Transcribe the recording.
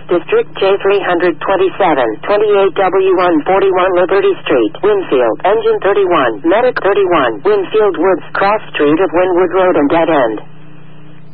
District J327, 28W141 Liberty Street, Winfield, Engine 31, Medic 31, Winfield Woods, Cross Street of Wynwood Road and Dead End.